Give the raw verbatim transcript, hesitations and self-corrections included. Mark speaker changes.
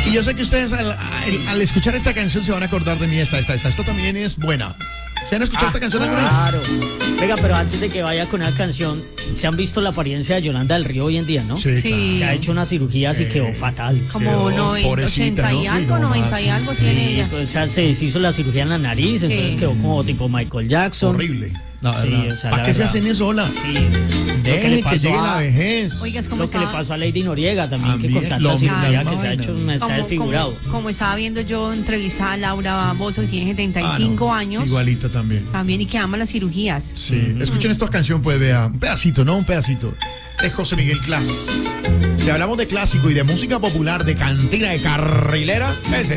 Speaker 1: Y yo sé que ustedes al, al, al escuchar esta canción se van a acordar de mí. Esta, esta, esta, esta también es buena. ¿Se han escuchado
Speaker 2: Ah,
Speaker 1: esta canción alguna vez?
Speaker 2: Claro. Venga, pero antes de que vaya con una canción, ¿se han visto la apariencia de Yolanda del Río hoy en día, no?
Speaker 1: Sí,
Speaker 3: Sí.
Speaker 1: claro.
Speaker 2: Se ha hecho una cirugía así
Speaker 1: Eh,
Speaker 2: quedó fatal.
Speaker 3: Como
Speaker 1: Quedó
Speaker 3: noventa,
Speaker 1: pobrecita,
Speaker 3: ochenta y
Speaker 1: ¿no?
Speaker 3: algo,
Speaker 1: Uy, no,
Speaker 3: noventa y
Speaker 1: más,
Speaker 3: algo
Speaker 1: sí.
Speaker 3: tiene
Speaker 2: Sí,
Speaker 3: ella.
Speaker 2: o sea, se, se hizo la cirugía en la nariz, entonces
Speaker 3: Sí.
Speaker 2: quedó como tipo Michael Jackson.
Speaker 1: Horrible. La
Speaker 2: Sí,
Speaker 1: verdad.
Speaker 2: o sea,
Speaker 1: ¿Para
Speaker 2: la
Speaker 1: qué se
Speaker 2: verdad.
Speaker 1: hacen eso, hola?
Speaker 2: Sí. Lo que
Speaker 1: Dejen
Speaker 2: le
Speaker 1: que,
Speaker 2: pasó
Speaker 1: llegue
Speaker 2: a-
Speaker 1: la vejez.
Speaker 3: Oiga, es como
Speaker 2: Lo que le
Speaker 3: estaba,
Speaker 2: pasó a Lady Noriega también, que
Speaker 1: También,
Speaker 2: con tanta
Speaker 1: lo mismo,
Speaker 2: cirugía
Speaker 1: la
Speaker 2: que se ha
Speaker 1: vaina.
Speaker 2: hecho, me se ha
Speaker 3: como,
Speaker 2: desfigurado.
Speaker 3: como, como estaba viendo yo entrevistada a Laura Bozzo, que tiene setenta y cinco
Speaker 1: Ah, no,
Speaker 3: años,
Speaker 1: Igualita también.
Speaker 3: también, y que ama las cirugías.
Speaker 1: Sí. Escuchen esta canción, pues vea. Un pedacito, ¿no? Un pedacito. De José Miguel Clas. Si hablamos de clásico y de música popular, de cantina, de carrilera, ese